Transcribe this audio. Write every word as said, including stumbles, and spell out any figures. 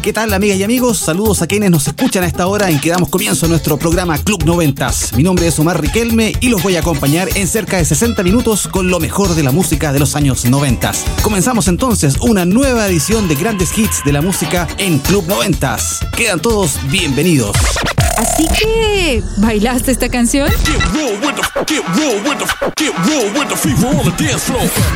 ¿Qué tal, amigas y amigos? Saludos a quienes nos escuchan a esta hora en que damos comienzo a nuestro programa Club Noventas. Mi nombre es Omar Riquelme y los voy a acompañar en cerca de sesenta minutos con lo mejor de la música de los años noventas. Comenzamos entonces una nueva edición de grandes hits de la música en Club Noventas. Quedan todos bienvenidos. Así que, ¿bailaste esta canción? Get real with the, get real with the, get real with the fever on the dance floor.